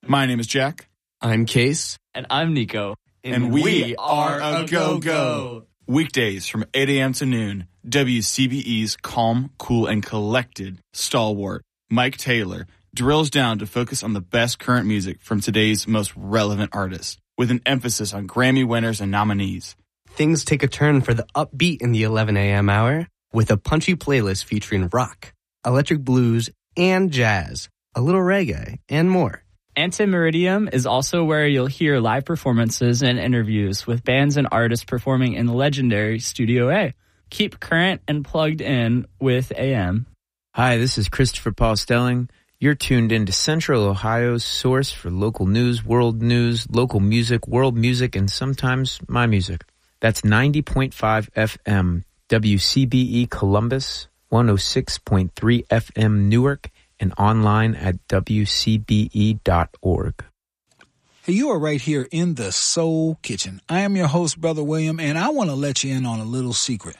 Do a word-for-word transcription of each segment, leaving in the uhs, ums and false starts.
My name is Jack. I'm Case. And I'm Nico. And, and we, we are a go-go. Weekdays from eight a.m. to noon, W C B E's calm, cool, and collected stalwart, Mike Taylor, drills down to focus on the best current music from today's most relevant artists, with an emphasis on Grammy winners and nominees. Things take a turn for the upbeat in the eleven a.m. hour with a punchy playlist featuring rock, electric blues, and jazz, a little reggae, and more. Antimeridium is also where you'll hear live performances and interviews with bands and artists performing in the legendary Studio A. Keep current and plugged in with A M. Hi, this is Christopher Paul Stelling. You're tuned into Central Ohio's source for local news, world news, local music, world music, and sometimes my music. That's ninety point five F M, W C B E Columbus, one oh six point three F M Newark, and online at W C B E dot org. Hey, you are right here in the Soul Kitchen. I am your host, Brother William, and I want to let you in on a little secret.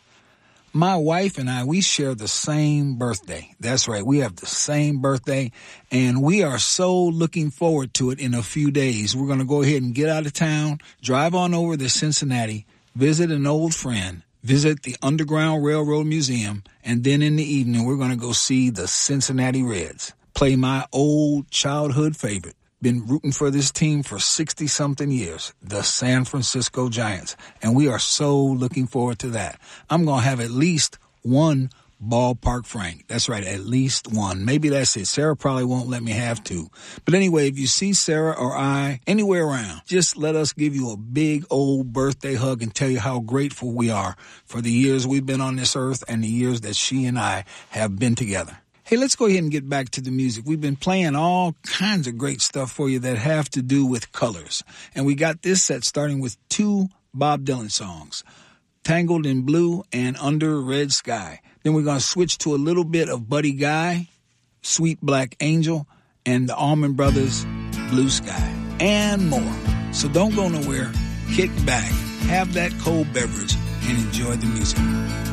My wife and I, we share the same birthday. That's right, we have the same birthday, and we are so looking forward to it in a few days. We're going to go ahead and get out of town, drive on over to Cincinnati, visit an old friend, visit the Underground Railroad Museum, and then in the evening, we're going to go see the Cincinnati Reds play my old childhood favorite. Been rooting for this team for sixty-something years, the San Francisco Giants, and we are so looking forward to that. I'm going to have at least one ballpark Frank. That's right, at least one. Maybe that's it. Sarah probably won't let me have two. But anyway, if you see Sarah or I anywhere around, just let us give you a big old birthday hug and tell you how grateful we are for the years we've been on this earth and the years that she and I have been together. Hey, let's go ahead and get back to the music. We've been playing all kinds of great stuff for you that have to do with colors. And we got this set starting with two Bob Dylan songs, Tangled in Blue and Under Red Sky. Then we're going to switch to a little bit of Buddy Guy, Sweet Black Angel, and the Allman Brothers, Blue Sky, and more. So don't go nowhere. Kick back, have that cold beverage, and enjoy the music.